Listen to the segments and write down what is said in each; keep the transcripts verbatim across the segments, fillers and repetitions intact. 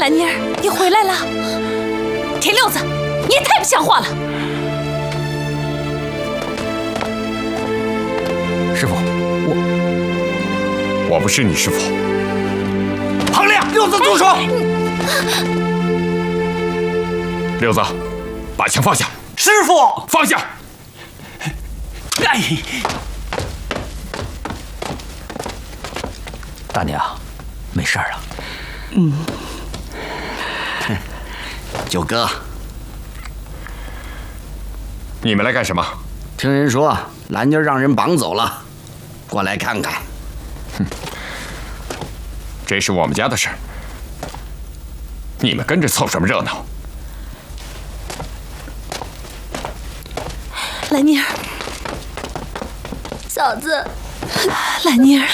兰妮儿，你回来了。铁六子，你也太不像话了。 师傅，我我不是你师傅。 彭亮，六子住手！ 六子，把枪放下。 师傅， 放下。 哎， 大娘，没事了。 嗯。 九哥， 你们来干什么？ 听人说兰妮让人绑走了，过来看看。 哼，这是我们家的事儿，你们跟着凑什么热闹？ 兰妮儿， 嫂子， 兰妮儿。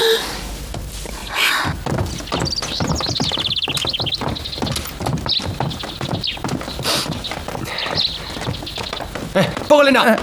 哎，报告连长。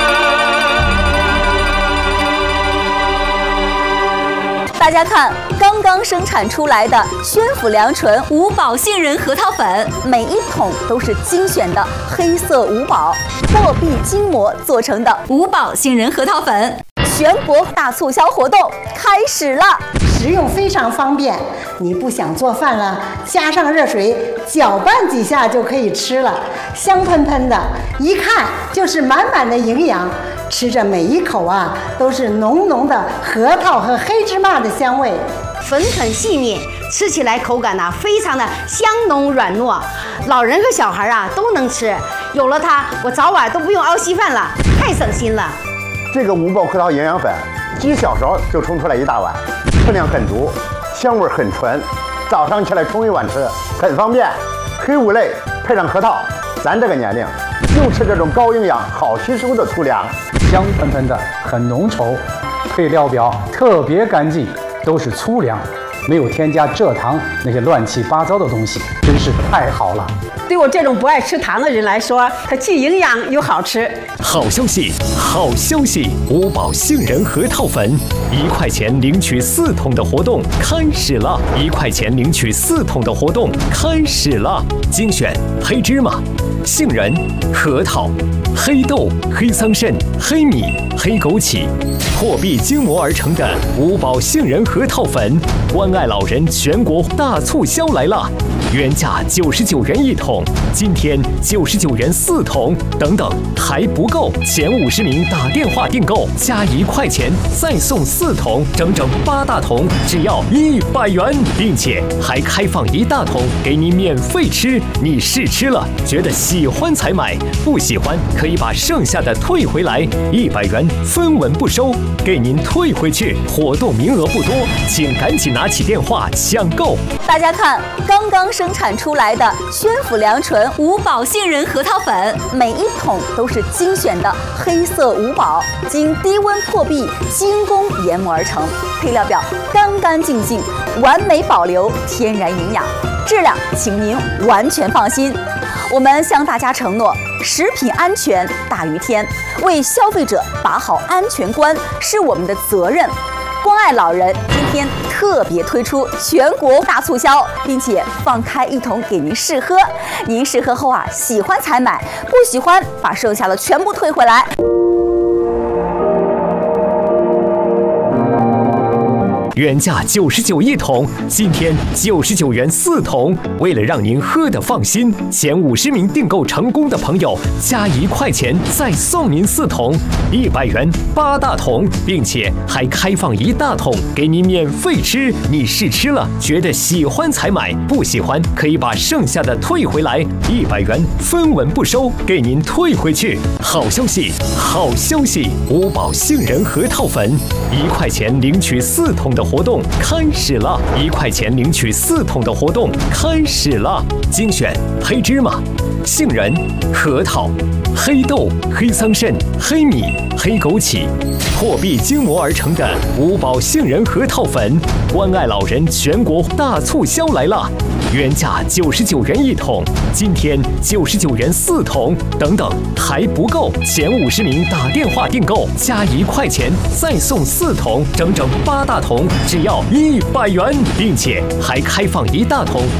大家看，刚刚生产出来的宣府良醇五宝杏仁核桃粉， 每一桶都是精选的黑色五宝破壁筋膜做成的五宝杏仁核桃粉。 全国大促销活动开始了， 食用非常方便。你不想做饭了，加上热水搅拌几下就可以吃了，香喷喷的，一看就是满满的营养。吃着每一口啊，都是浓浓的核桃和黑芝麻的香味， 粉很细腻，吃起来口感呢、啊、非常的香浓软糯，老人和小孩啊都能吃。有了它，我早晚都不用熬稀饭了，太省心了。 这个五宝核桃营养粉，几小勺就冲出来一大碗，分量很足，香味很纯。早上起来冲一碗吃，很方便。黑五类配上核桃，咱这个年龄就吃这种高营养、好吸收的粗粮， 香喷喷的，很浓稠，配料表特别干净，都是粗粮，没有添加蔗糖那些乱七八糟的东西，真是太好了。 对我这种不爱吃糖的人来说，它既营养又好吃。 好消息，好消息！五宝杏仁核桃粉，一块钱领取四桶的活动开始了！一块钱领取四桶的活动开始了！精选黑芝麻、杏仁、核桃、黑豆、黑桑葚、黑米、黑枸杞，破壁筋膜而成的五宝杏仁核桃粉，关爱老人全国大促销来了！原价九十九元一桶，今天九十九元四桶，等等还不够，前五十名打电话订购加一块钱再送四桶，整整八大桶，只要一百元，并且还开放一大桶给你免费吃。你试吃了，觉得喜欢才买，不喜欢可以把剩下的退回来，一百元分文不收，给您退回去。活动名额不多，请赶紧拿起电话抢购。 大家看，刚刚生产出来的宣府良醇五宝杏仁核桃粉， 每一桶都是精选的黑色五宝，经低温破壁精工研磨而成，配料表干干净净，完美保留天然营养，质量请您完全放心。我们向大家承诺，食品安全大于天，为消费者把好安全关是我们的责任。关爱老人，今天特别推出全国大促销，并且放开一桶给您试喝。您试喝后啊，喜欢才买，不喜欢把剩下的全部退回来。 原价九十九一桶，今天九十九元四桶。为了让您喝得放心，前五十名订购成功的朋友加一块钱再送您四桶，一百元八大桶，并且还开放一大桶给您免费吃。你试吃了，觉得喜欢才买，不喜欢可以把剩下的退回来，一百元分文不收，给您退回去。好消息，好消息！五宝杏仁核桃粉，一块钱领取四桶的活动开始了！一块钱领取四桶的活动开始了！精选黑芝麻、杏仁、核桃、黑豆、黑桑葚、黑米、黑枸杞，破壁筋膜而成的五宝杏仁核桃粉，关爱老人全国大促销来了！原价九十九元一桶，今天九十九元四桶，等等还不够，前五十名打电话订购加一块钱再送四桶，整整八大桶，只要一百元，并且还开放一大桶